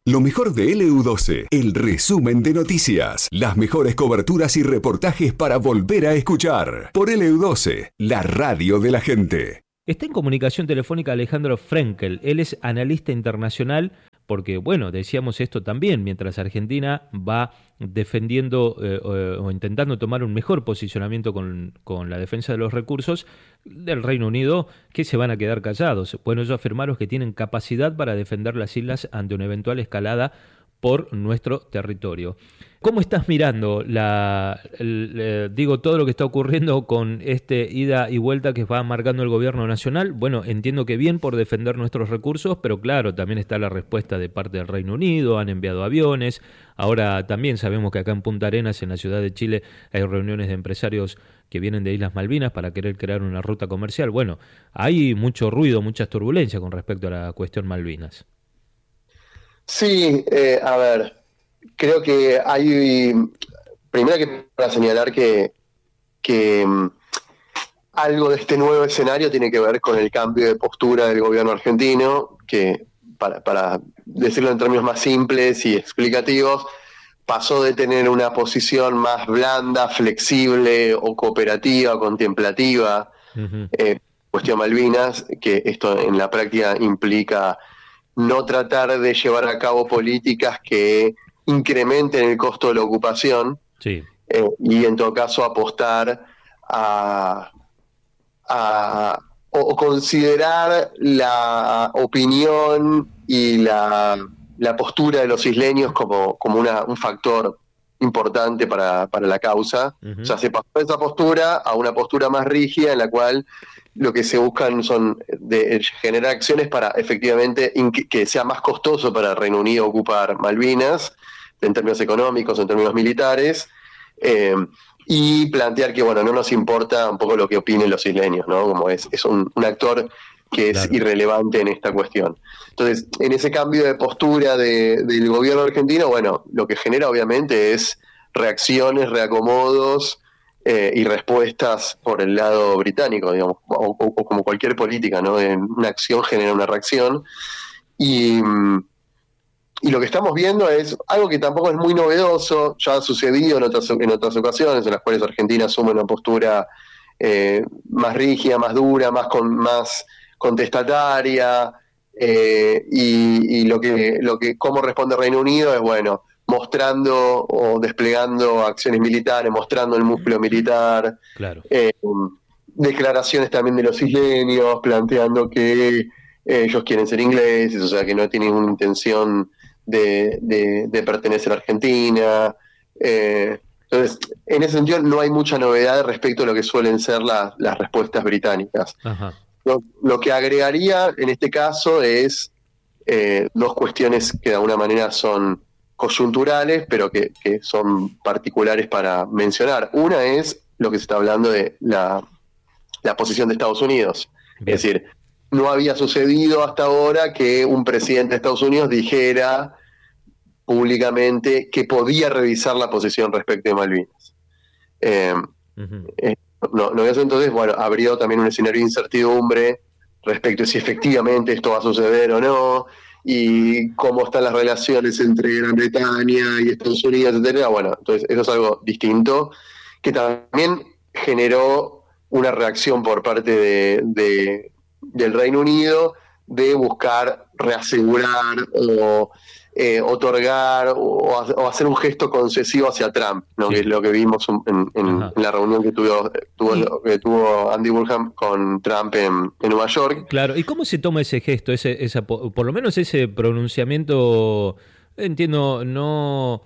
Lo mejor de LU12, el resumen de noticias, las mejores coberturas y reportajes para volver a escuchar. Por LU12, la radio de la gente. Está en comunicación telefónica Alejandro Frenkel. Él es analista internacional porque, bueno, decíamos esto también, mientras Argentina va defendiendo o intentando tomar un mejor posicionamiento con la defensa de los recursos del Reino Unido, que se van a quedar callados. Bueno, ellos afirmaron que tienen capacidad para defender las islas ante una eventual escalada por nuestro territorio. ¿Cómo estás mirando todo lo que está ocurriendo con este ida y vuelta que va marcando el gobierno nacional? Bueno, entiendo que bien por defender nuestros recursos, pero claro, también está la respuesta de parte del Reino Unido, han enviado aviones. Ahora también sabemos que acá en Punta Arenas, en la ciudad de Chile, hay reuniones de empresarios que vienen de Islas Malvinas para querer crear una ruta comercial. Bueno, hay mucho ruido, muchas turbulencias con respecto a la cuestión Malvinas. Sí, a ver, creo que hay, primero que para señalar que algo de este nuevo escenario tiene que ver con el cambio de postura del gobierno argentino, que para decirlo en términos más simples y explicativos, pasó de tener una posición más blanda, flexible o cooperativa, contemplativa, cuestión Malvinas, que esto en la práctica implica no tratar de llevar a cabo políticas que incrementen el costo de la ocupación, sí. Y en todo caso apostar o considerar la opinión y la postura de los isleños como un factor importante para la causa. O sea, se pasó de esa postura a una postura más rígida en la cual lo que se buscan son generar acciones para efectivamente que sea más costoso para el Reino Unido ocupar Malvinas, en términos económicos, en términos militares, y plantear que, bueno, no nos importa un poco lo que opinen los isleños, ¿no? Como es un actor que es irrelevante en esta cuestión. Entonces, en ese cambio de postura del gobierno argentino, bueno, lo que genera obviamente es reacciones, reacomodos, y respuestas por el lado británico, digamos, o como cualquier política, ¿no? Una acción genera una reacción, y lo que estamos viendo es algo que tampoco es muy novedoso, ya ha sucedido en otras ocasiones en las cuales Argentina asume una postura más rígida, más dura, más contestataria, y cómo responde Reino Unido es, bueno, mostrando o desplegando acciones militares, mostrando el músculo militar, claro. Declaraciones también de los isleños, planteando que ellos quieren ser ingleses, o sea, que no tienen una intención de pertenecer a Argentina. Entonces, en ese sentido no hay mucha novedad respecto a lo que suelen ser las respuestas británicas. Ajá. Lo que agregaría en este caso es dos cuestiones que de alguna manera son coyunturales, pero que son particulares para mencionar. Una es lo que se está hablando de la posición de Estados Unidos. Bien. Es decir, no había sucedido hasta ahora que un presidente de Estados Unidos dijera públicamente que podía revisar la posición respecto de Malvinas. No, eso entonces, bueno, habría también un escenario de incertidumbre respecto a si efectivamente esto va a suceder o no, y cómo están las relaciones entre Gran Bretaña y Estados Unidos, etcétera. Bueno, entonces eso es algo distinto, que también generó una reacción por parte del Reino Unido de buscar reasegurar o otorgar o hacer un gesto concesivo hacia Trump, ¿no? Sí. Que es lo que vimos en la reunión que tuvo Andy Burnham con Trump en Nueva York. Claro, ¿y cómo se toma ese gesto, por lo menos ese pronunciamiento? Entiendo, no,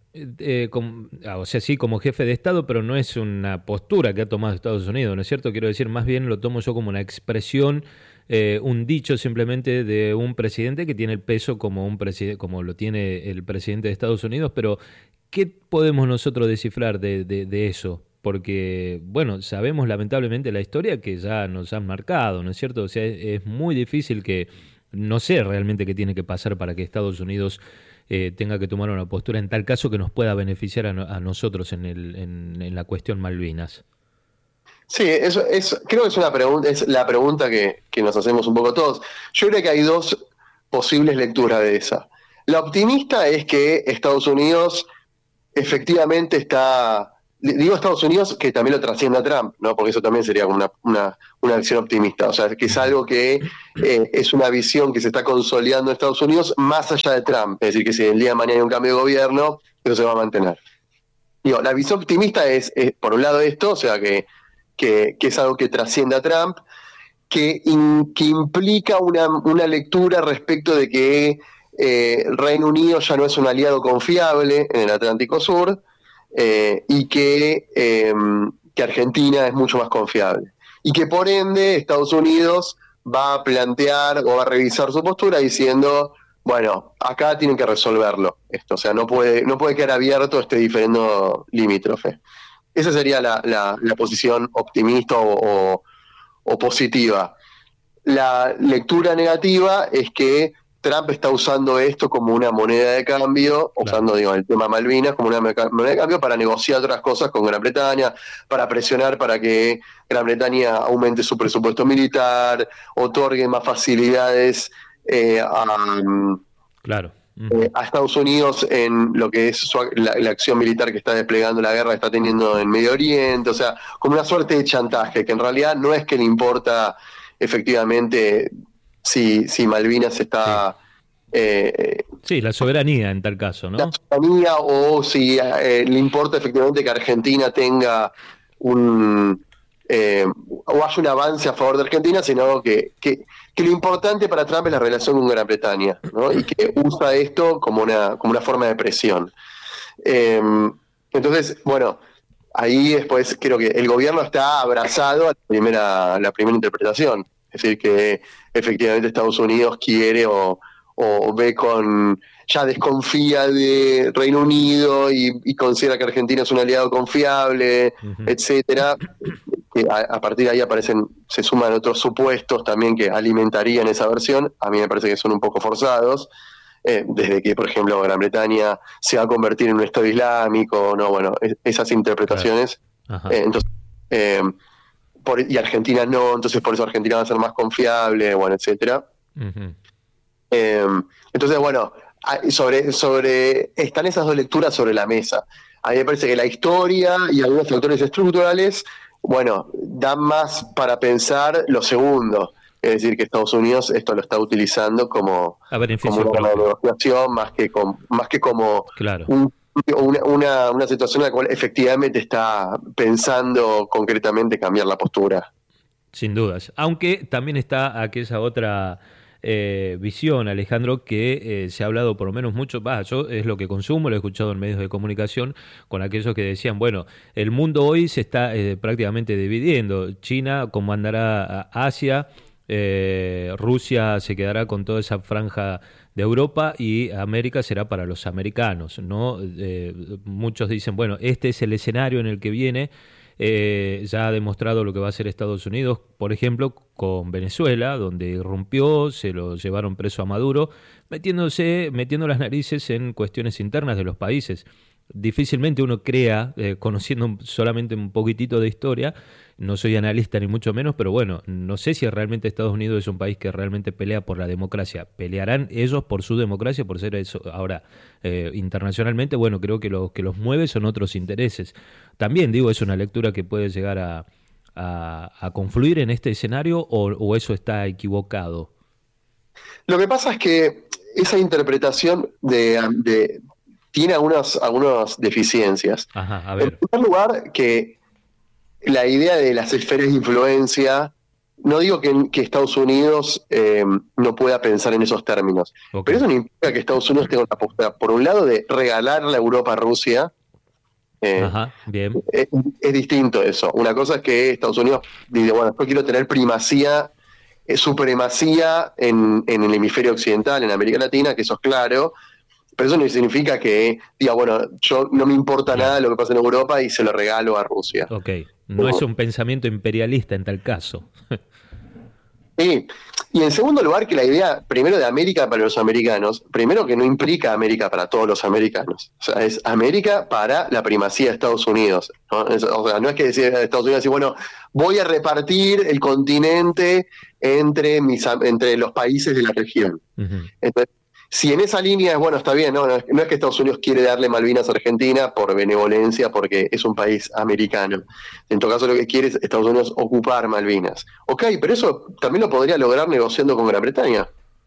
o sea, sí, como jefe de Estado, pero no es una postura que ha tomado Estados Unidos, ¿no es cierto? Quiero decir, más bien lo tomo yo como una expresión, un dicho simplemente de un presidente que tiene el peso como como lo tiene el presidente de Estados Unidos, pero ¿qué podemos nosotros descifrar de eso? Porque, bueno, sabemos lamentablemente la historia que ya nos han marcado, ¿no es cierto? O sea, es muy difícil no sé realmente qué tiene que pasar para que Estados Unidos tenga que tomar una postura en tal caso que nos pueda beneficiar a nosotros en la cuestión Malvinas. Sí, creo que es la pregunta que nos hacemos un poco todos. Yo creo que hay dos posibles lecturas de esa. La optimista es que Estados Unidos efectivamente está, digo Estados Unidos que también lo trascienda a Trump, ¿no? Porque eso también sería como una acción optimista, o sea, que es algo que es una visión que se está consolidando en Estados Unidos más allá de Trump, es decir, que si el día de mañana hay un cambio de gobierno, eso se va a mantener. Digo, la visión optimista es por un lado esto, o sea, que es algo que trasciende a Trump, que implica una lectura respecto de que el Reino Unido ya no es un aliado confiable en el Atlántico Sur y que Argentina es mucho más confiable. Y que por ende Estados Unidos va a plantear o va a revisar su postura diciendo, bueno, acá tienen que resolverlo esto, o sea, no puede quedar abierto este diferendo limítrofe. Esa sería la posición optimista o positiva. La lectura negativa es que Trump está usando esto como una moneda de cambio, usando el tema Malvinas como una moneda de cambio para negociar otras cosas con Gran Bretaña, para presionar para que Gran Bretaña aumente su presupuesto militar, otorgue más facilidades a Estados Unidos en lo que es la acción militar que está desplegando, la guerra que está teniendo en Medio Oriente, o sea, como una suerte de chantaje, que en realidad no es que le importa efectivamente si Malvinas está... sí, la soberanía en tal caso, ¿no? La soberanía, o si le importa efectivamente que Argentina tenga o haya un avance a favor de Argentina, sino que lo importante para Trump es la relación con Gran Bretaña, ¿no? Y que usa esto como una forma de presión. Entonces, bueno, ahí después creo que el gobierno está abrazado a la primera interpretación. Es decir, que efectivamente Estados Unidos quiere o ve ya desconfía de Reino Unido y considera que Argentina es un aliado confiable, etcétera. Que a partir de ahí se suman otros supuestos también que alimentarían esa versión. A mí me parece que son un poco forzados, desde que, por ejemplo, Gran Bretaña se va a convertir en un Estado islámico, ¿no? Bueno, esas interpretaciones. Claro. Entonces, y Argentina no, entonces por eso Argentina va a ser más confiable, bueno, etcétera. Entonces, bueno, están esas dos lecturas sobre la mesa. A mí me parece que la historia y algunos factores estructurales, bueno, dan más para pensar lo segundo. Es decir, que Estados Unidos esto lo está utilizando como una negociación más que como claro. una situación en la cual efectivamente está pensando concretamente cambiar la postura. Sin dudas. Aunque también está aquella otra visión, Alejandro, que se ha hablado por lo menos mucho, yo es lo que consumo, lo he escuchado en medios de comunicación, con aquellos que decían, bueno, el mundo hoy se está prácticamente dividiendo. China comandará a Asia, Rusia se quedará con toda esa franja de Europa y América será para los americanos, ¿no? Muchos dicen, bueno, este es el escenario en el que viene. Ya ha demostrado lo que va a hacer Estados Unidos, por ejemplo, con Venezuela, donde irrumpió, se lo llevaron preso a Maduro, metiendo las narices en cuestiones internas de los países. Difícilmente uno crea, conociendo solamente un poquitito de historia, no soy analista ni mucho menos, pero bueno, no sé si realmente Estados Unidos es un país que realmente pelea por la democracia. ¿Pelearán ellos por su democracia, por ser eso? Ahora, internacionalmente, bueno, creo que lo que los mueve son otros intereses. También, digo, es una lectura que puede llegar a confluir en este escenario, o eso está equivocado. Lo que pasa es que esa interpretación tiene algunas deficiencias. Ajá, a ver. En primer lugar, que la idea de las esferas de influencia, no digo que Estados Unidos no pueda pensar en esos términos, okay, pero eso no implica que Estados Unidos tenga una postura, por un lado, de regalarle a Europa a Rusia. Ajá, bien. Es distinto eso. Una cosa es que Estados Unidos dice, bueno, yo quiero tener supremacía en el hemisferio occidental, en América Latina, que eso es claro, pero eso no significa que diga, bueno, yo no me importa nada lo que pasa en Europa y se lo regalo a Rusia. Ok, no es un pensamiento imperialista en tal caso. Sí, y en segundo lugar que la idea, primero de América para los americanos, primero que no implica América para todos los americanos, o sea, es América para la primacía de Estados Unidos, ¿no? O sea, no es que Estados Unidos dice, bueno, voy a repartir el continente entre los países de la región. Uh-huh. Entonces, si en esa línea, bueno, está bien, no es que Estados Unidos quiere darle Malvinas a Argentina por benevolencia, porque es un país americano. En todo caso, lo que quiere es Estados Unidos ocupar Malvinas. Ok, pero eso también lo podría lograr negociando con Gran Bretaña.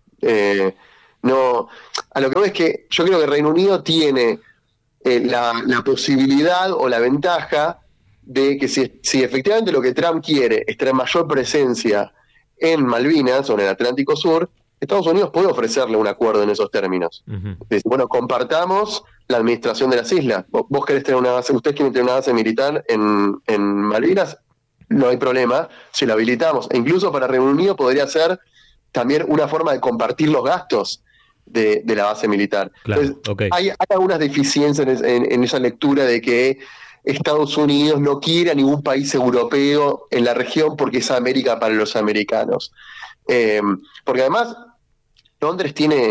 No, a lo que voy es que yo creo que Reino Unido tiene la posibilidad o la ventaja de que si efectivamente lo que Trump quiere es tener mayor presencia en Malvinas o en el Atlántico Sur, Estados Unidos puede ofrecerle un acuerdo en esos términos. Uh-huh. Decir, bueno, compartamos la administración de las islas. Vos querés tener una base, ustedes quieren tener una base militar en Malvinas, no hay problema, si la habilitamos. E incluso para Reino Unido podría ser también una forma de compartir los gastos de la base militar. Claro, entonces, okay. hay algunas deficiencias en esa lectura de que Estados Unidos no quiere a ningún país europeo en la región porque es América para los americanos. Porque además Londres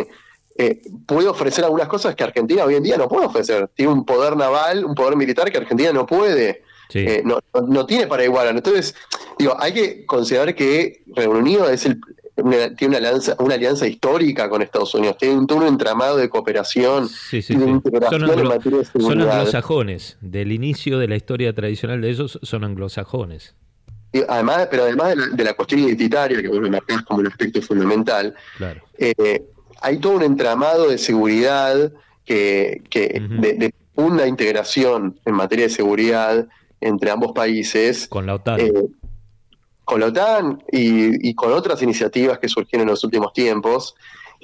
puede ofrecer algunas cosas que Argentina hoy en día no puede ofrecer. Tiene un poder naval, un poder militar que Argentina no puede. Sí. No tiene para igualar. Entonces, hay que considerar que Reino Unido tiene una alianza histórica con Estados Unidos, tiene todo un entramado de cooperación, Sí. integración en materia de seguridad. Son anglosajones, del inicio de la historia tradicional de ellos son anglosajones. Además de la cuestión identitaria, que vos lo marcás como un aspecto fundamental, claro. Hay todo un entramado de seguridad uh-huh. de profunda integración en materia de seguridad entre ambos países. Con la OTAN. Con la OTAN y con otras iniciativas que surgieron en los últimos tiempos,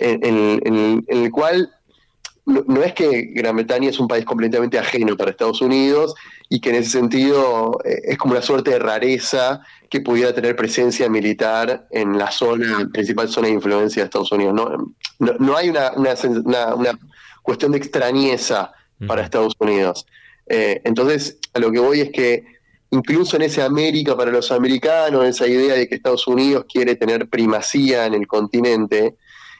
en el cual no es que Gran Bretaña es un país completamente ajeno para Estados Unidos y que en ese sentido es como una suerte de rareza que pudiera tener presencia militar en la principal zona de influencia de Estados Unidos. No hay una cuestión de extrañeza para Estados Unidos. Entonces, a lo que voy es que incluso en ese América para los americanos, esa idea de que Estados Unidos quiere tener primacía en el continente,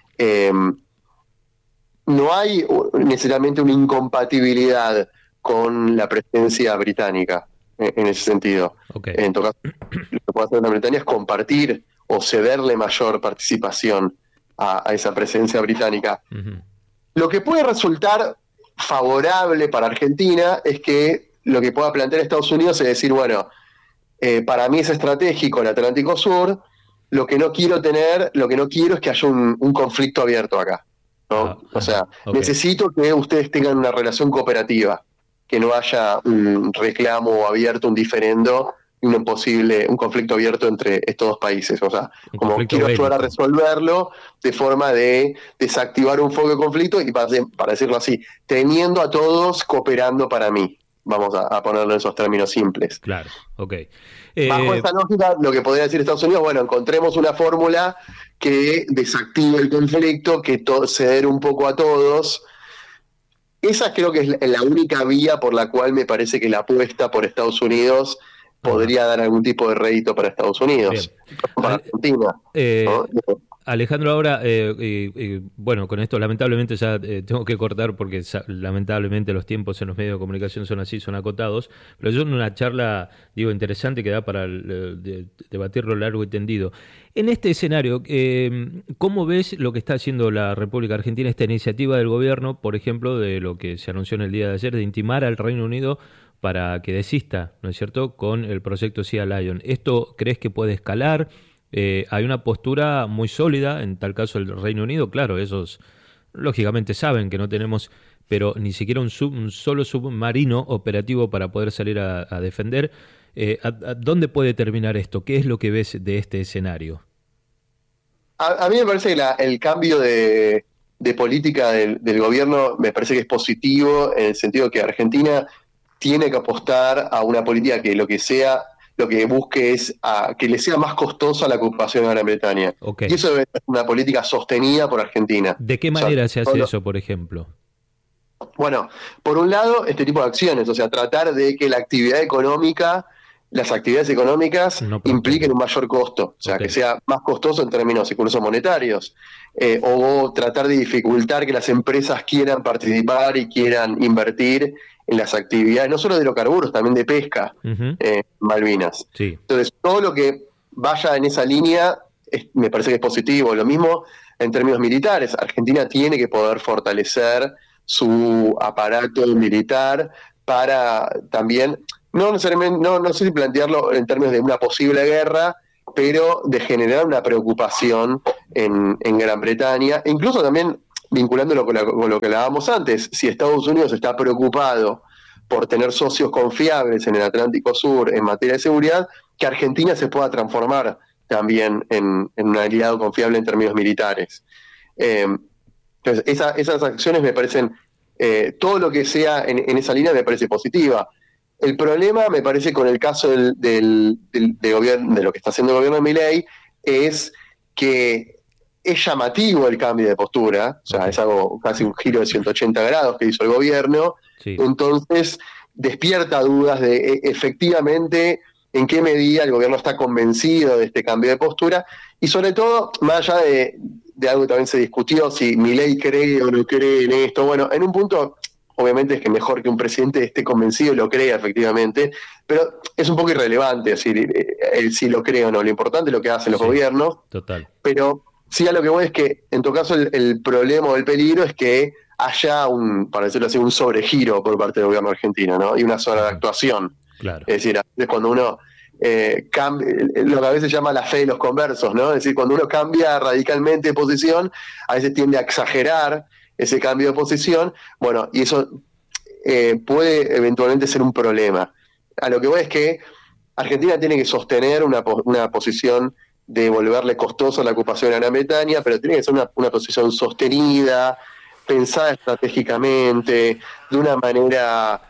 no hay necesariamente una incompatibilidad con la presencia británica en ese sentido. Okay. En todo caso, lo que puede hacer Gran Bretaña es compartir o cederle mayor participación a esa presencia británica. Uh-huh. Lo que puede resultar favorable para Argentina es que lo que pueda plantear Estados Unidos es decir, bueno, para mí es estratégico el Atlántico Sur, lo que no quiero es que haya un conflicto abierto acá, ¿no? O sea, okay. Necesito que ustedes tengan una relación cooperativa, que no haya un reclamo abierto, un diferendo, un conflicto abierto entre estos dos países. O sea, como quiero ayudar a resolverlo de forma de desactivar un foco de conflicto y para decirlo así, teniendo a todos cooperando para mí. Vamos a ponerlo en esos términos simples. Claro, ok. Bajo esa lógica, lo que podría decir Estados Unidos, bueno, encontremos una fórmula que desactive el conflicto, que ceder un poco a todos. Esa creo que es la única vía por la cual me parece que la apuesta por Estados Unidos podría dar algún tipo de rédito para Estados Unidos, para Argentina. ¿No? Alejandro, ahora, bueno, con esto lamentablemente ya tengo que cortar porque lamentablemente los tiempos en los medios de comunicación son así, son acotados, pero yo en una charla, interesante que da para debatirlo largo y tendido. En este escenario, ¿cómo ves lo que está haciendo la República Argentina, esta iniciativa del gobierno, por ejemplo, de lo que se anunció en el día de ayer, de intimar al Reino Unido para que desista, ¿no es cierto?, con el proyecto Sea Lion? ¿Esto crees que puede escalar? Hay una postura muy sólida, en tal caso el Reino Unido, claro, ellos lógicamente saben que no tenemos, pero ni siquiera un solo submarino operativo para poder salir a defender. ¿A dónde puede terminar esto? ¿Qué es lo que ves de este escenario? A mí me parece que el cambio de política del gobierno me parece que es positivo, en el sentido que Argentina tiene que apostar a una política que lo que busque es que le sea más costosa la ocupación de Gran Bretaña. Okay. Y eso debe ser una política sostenida por Argentina. ¿De qué manera se hace eso, por ejemplo? Bueno, por un lado, este tipo de acciones, o sea, tratar de que las actividades económicas impliquen un mayor costo, o sea, que sea más costoso en términos incluso monetarios, o tratar de dificultar que las empresas quieran participar y quieran invertir en las actividades, no solo de hidrocarburos, también de pesca, Malvinas. Sí. Entonces, todo lo que vaya en esa línea me parece que es positivo. Lo mismo en términos militares. Argentina tiene que poder fortalecer su aparato militar para también, no necesariamente, no sé si plantearlo en términos de una posible guerra, pero de generar una preocupación en Gran Bretaña, e incluso también vinculándolo con lo que hablábamos antes. Si Estados Unidos está preocupado por tener socios confiables en el Atlántico Sur en materia de seguridad, que Argentina se pueda transformar también en un aliado confiable en términos militares. Entonces, esas acciones me parecen, todo lo que sea en esa línea me parece positiva. El problema, me parece, con el caso del gobierno, de lo que está haciendo el gobierno de Milei, es que es llamativo el cambio de postura, o sea, es algo casi un giro de 180 grados que hizo el gobierno, sí. Entonces despierta dudas de efectivamente en qué medida el gobierno está convencido de este cambio de postura, y sobre todo, más allá de algo que también se discutió, si Milei cree o no cree en esto, bueno, en un punto obviamente es que mejor que un presidente esté convencido y lo crea efectivamente, pero es un poco irrelevante decir él sí lo cree o no, lo importante es lo que hacen los gobiernos. Total. Pero sí, a lo que voy es que en todo caso el problema o el peligro es que haya para decirlo así, un sobregiro por parte del gobierno argentino, ¿no? Y una sobreactuación. Claro. Es decir, cuando uno cambia, lo que a veces se llama la fe de los conversos, ¿no? Es decir, cuando uno cambia radicalmente de posición, a veces tiende a exagerar ese cambio de posición, bueno, y eso puede eventualmente ser un problema. A lo que voy es que Argentina tiene que sostener una posición de volverle costoso la ocupación a Gran Bretaña, pero tiene que ser una posición sostenida, pensada estratégicamente, de una manera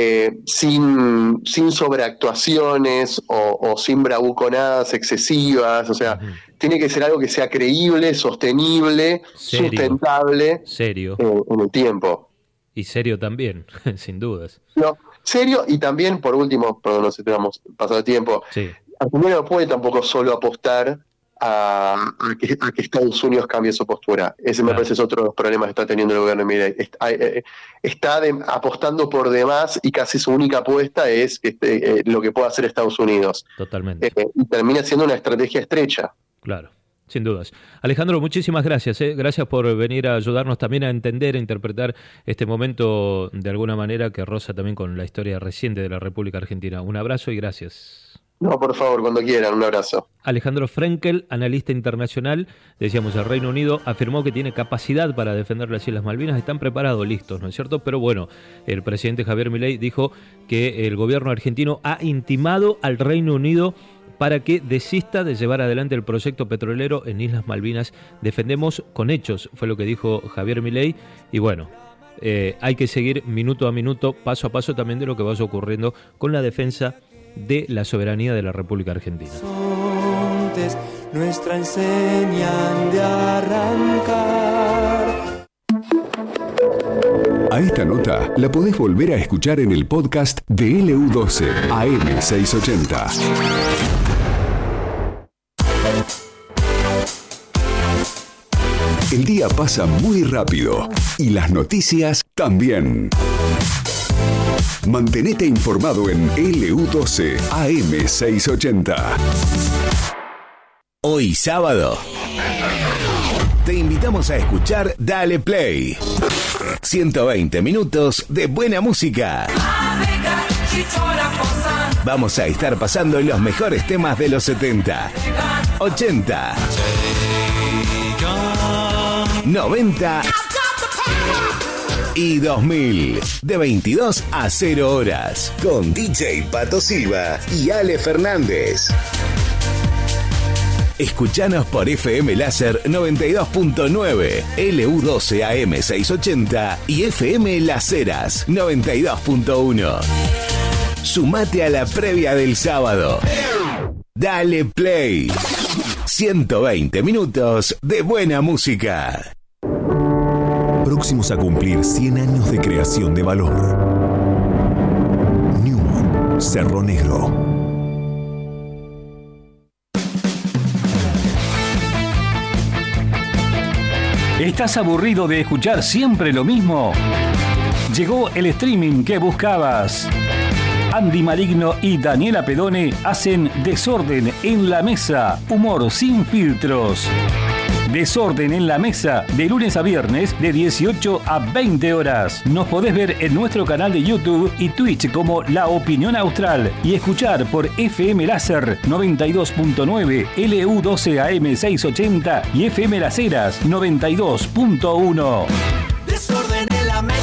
sin sobreactuaciones o sin bravuconadas excesivas, o sea, tiene que ser algo que sea creíble, sostenible, serio, sustentable, serio, en el tiempo. Y serio también, sin dudas. No, serio, y también, por último, perdón, no sé si te vamos pasado el tiempo, sí. Argentina no puede tampoco solo apostar a que Estados Unidos cambie su postura. Ese me parece es otro de los problemas que está teniendo el gobierno de Milei. Está apostando por demás y casi su única apuesta es lo que puede hacer Estados Unidos. Totalmente. Y termina siendo una estrategia estrecha. Claro, sin dudas. Alejandro, muchísimas gracias. Gracias por venir a ayudarnos también a entender, a interpretar este momento de alguna manera que roza también con la historia reciente de la República Argentina. Un abrazo y gracias. No, por favor, cuando quieran, un abrazo. Alejandro Frenkel, analista internacional, decíamos, el Reino Unido afirmó que tiene capacidad para defender las Islas Malvinas, están preparados, listos, ¿no es cierto? Pero bueno, el presidente Javier Milei dijo que el gobierno argentino ha intimado al Reino Unido para que desista de llevar adelante el proyecto petrolero en Islas Malvinas. Defendemos con hechos, fue lo que dijo Javier Milei, y bueno, hay que seguir minuto a minuto, paso a paso también de lo que vaya ocurriendo con la defensa de la soberanía de la República Argentina. Nuestra enseñan de arrancar. A esta nota la podés volver a escuchar en el podcast de LU12 AM680. El día pasa muy rápido y las noticias también. Mantenete informado en LU12 AM680. Hoy sábado te invitamos a escuchar Dale Play. 120 minutos de buena música. Vamos a estar pasando los mejores temas de los 70, 80, 90 y 2000, de 22 a 0 horas, con DJ Pato Silva y Ale Fernández. Escuchanos por FM Láser 92.9, LU12 AM680 y FM Las Heras 92.1. Sumate a la previa del sábado. Dale Play. 120 minutos de buena música. Próximos a cumplir 100 años de creación de valor. Newmont, Cerro Negro. ¿Estás aburrido de escuchar siempre lo mismo? Llegó el streaming que buscabas. Andy Maligno y Daniela Pedone hacen Desorden en la Mesa, humor sin filtros. Desorden en la Mesa, de lunes a viernes de 18 a 20 horas. Nos podés ver en nuestro canal de YouTube y Twitch como La Opinión Austral y escuchar por FM Láser 92.9, LU12 AM 680 y FM Las Heras 92.1. Desorden en la mesa.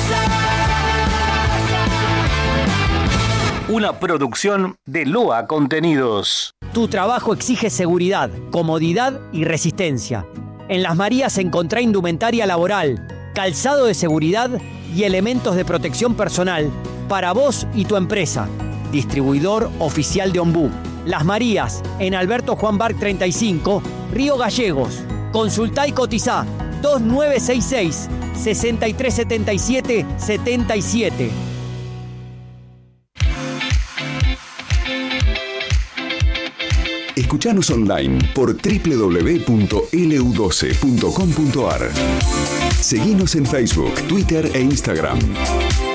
Una producción de Loa Contenidos. Tu trabajo exige seguridad, comodidad y resistencia. En Las Marías encontrá indumentaria laboral, calzado de seguridad y elementos de protección personal para vos y tu empresa. Distribuidor oficial de Ombú. Las Marías, en Alberto Juan Barc 35, Río Gallegos. Consultá y cotizá 2966 6377 77. Escuchanos online por www.lu12.com.ar. Seguinos en Facebook, Twitter e Instagram.